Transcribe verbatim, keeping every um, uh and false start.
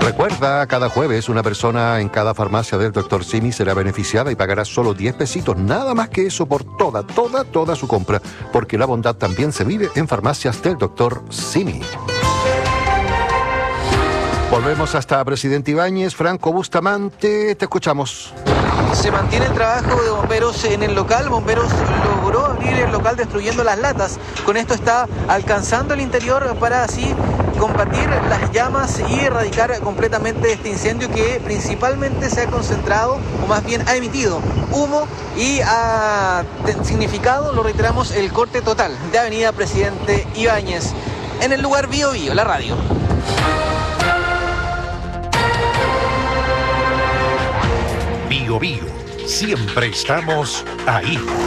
Recuerda, cada jueves una persona en cada farmacia del doctor Simi será beneficiada y pagará solo diez pesitos, nada más que eso por toda, toda, toda su compra, porque la bondad también se vive en farmacias del doctor Simi. Volvemos hasta Presidente Ibáñez. Franco Bustamante, te escuchamos. Se mantiene el trabajo de bomberos en el local. Bomberos logró abrir el local destruyendo las latas. Con esto está alcanzando el interior para así combatir las llamas y erradicar completamente este incendio que principalmente se ha concentrado, o más bien ha emitido humo y ha significado, lo reiteramos, el corte total de Avenida Presidente Ibáñez. En el lugar Bío Bío, la radio. Bío Bío, siempre estamos ahí.